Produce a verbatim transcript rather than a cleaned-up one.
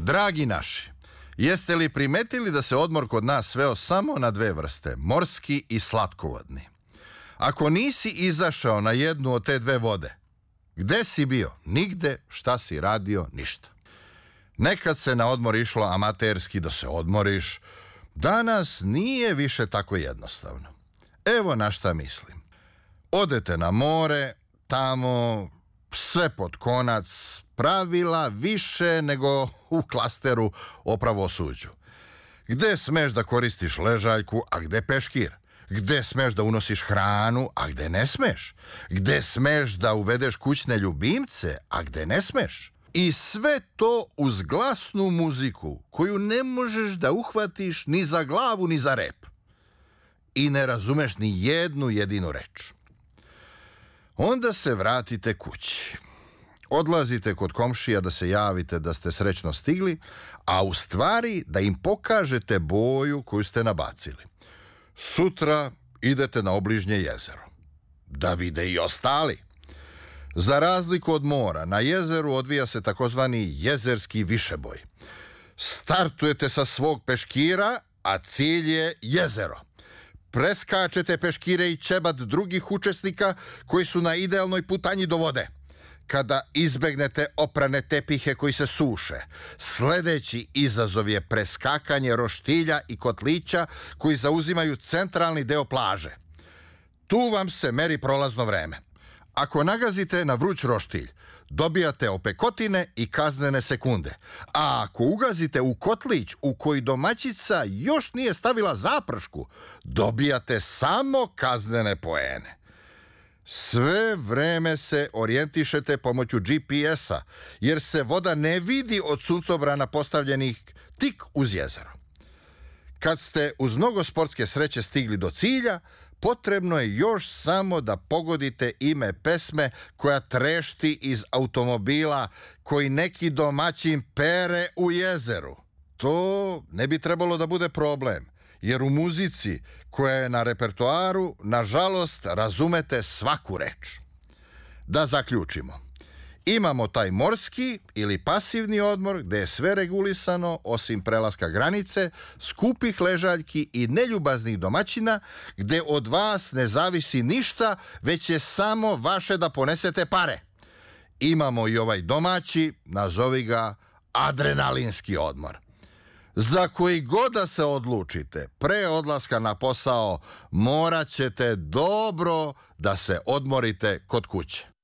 Dragi naši, jeste li primetili da se odmor kod nas sveo samo na dve vrste, morski i slatkovodni? Ako nisi izašao na jednu od te dve vode, gde si bio? Nigde. Šta si radio? Ništa. Nekad se na odmor išlo amaterski da se odmoriš, danas nije više tako jednostavno. Evo na šta mislim. Odete na more, tamo sve pod konac, pravila više nego u klasteru o pravosuđu. Gde smeš da koristiš ležaljku, a gde peškir? Gde smeš da unosiš hranu, a gde ne smeš? Gde smeš da uvedeš kućne ljubimce, a gde ne smeš? I sve to uz glasnu muziku koju ne možeš da uhvatiš ni za glavu ni za rep. I ne razumeš ni jednu jedinu reč. Onda se vratite kući. Odlazite kod komšija da se javite da ste srećno stigli, a u stvari da im pokažete boju koju ste nabacili. Sutra idete na obližnje jezero. Da vide i ostali. Za razliku od mora, na jezeru odvija se takozvani jezerski višeboj. Startujete sa svog peškira, a cilj je jezero. Preskačete peškire i ćebat drugih učesnika koji su na idealnoj putanji do vode. Kada izbegnete oprane tepihe koji se suše, sledeći izazov je preskakanje roštilja i kotlića koji zauzimaju centralni deo plaže. Tu vam se meri prolazno vreme. Ako nagazite na vruć roštilj, dobijate opekotine i kaznene sekunde. A ako ugazite u kotlić u koji domaćica još nije stavila zapršku, dobijate samo kaznene poene. Sve vreme se orijentišete pomoću G P S-a, jer se voda ne vidi od suncobrana postavljenih tik uz jezero. Kad ste uz mnogo sportske sreće stigli do cilja, potrebno je još samo da pogodite ime pesme koja trešti iz automobila koji neki domaćin pere u jezeru. To ne bi trebalo da bude problem, jer u muzici koja je na repertoaru, nažalost, razumete svaku reč. Da zaključimo. Imamo taj morski ili pasivni odmor gde je sve regulisano osim prelaska granice, skupih ležaljki i neljubaznih domaćina gde od vas ne zavisi ništa, već je samo vaše da ponesete pare. Imamo i ovaj domaći, nazovi ga adrenalinski odmor. Za koji god da se odlučite, pre odlaska na posao morat ćete dobro da se odmorite kod kuće.